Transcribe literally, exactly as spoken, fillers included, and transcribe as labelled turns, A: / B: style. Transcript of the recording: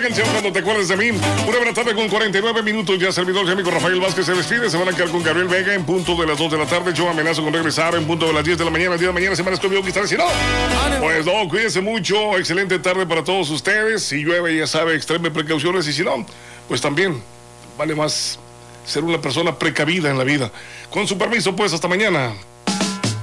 A: canción cuando te acuerdes de mí. Una buena tarde con cuarenta y nueve minutos. Ya servidor y amigo Rafael Vázquez se despide. Se van a quedar con Gabriel Vega en punto de las dos de la tarde. Yo amenazo con regresar en punto de las diez de la mañana. El día de mañana semana estoy vivo que estaré. Si no, pues no, cuídense mucho. Excelente tarde para todos ustedes. Si llueve, ya sabe, extreme precauciones. Y si no, pues también vale más ser una persona precavida en la vida. Con su permiso, pues hasta mañana.